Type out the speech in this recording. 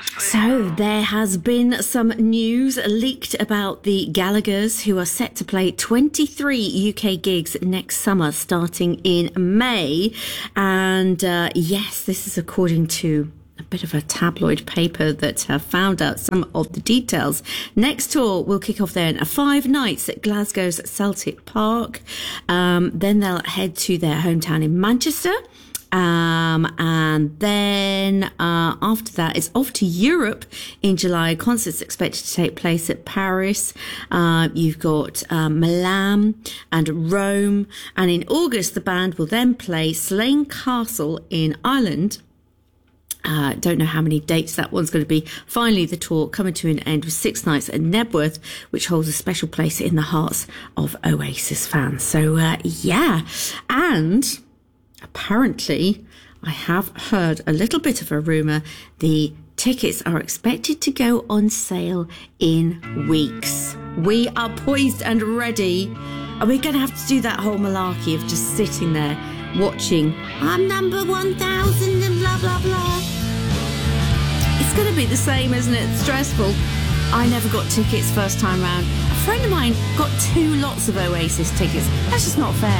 So there has been some news leaked about the Gallaghers, who are set to play 23 UK gigs next summer starting in May. And yes, this is according to a bit of a tabloid paper that have found out some of the details. Next tour will kick off then 5 nights at Glasgow's Celtic Park. Then they'll head to their hometown in Manchester. And then after that, it's off to Europe in July. Concerts expected to take place at Paris. You've got Milan and Rome. And in August, the band will then play Slane Castle in Ireland. Don't know how many dates that one's going to be. Finally, the tour coming to an end with 6 nights at Nebworth, which holds a special place in the hearts of Oasis fans. So, yeah. And apparently, I have heard a little bit of a rumour. The tickets are expected to go on sale in weeks. We are poised and ready. Are we going to have to do that whole malarkey of just sitting there watching, I'm number 1,000 and blah, blah, blah? It's going to be the same, isn't it? Stressful. I never got tickets first time round. A friend of mine got 2 lots of Oasis tickets. That's just not fair.